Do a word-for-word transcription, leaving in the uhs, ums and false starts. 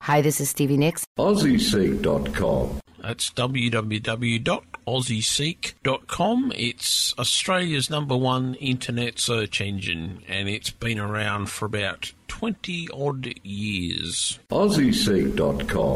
Hi, this is Stevie Nicks. Aussie Seek dot com. That's w w w dot aussie seek dot com. It's Australia's number one internet search engine, and it's been around for about twenty odd years. Aussie Seek dot com.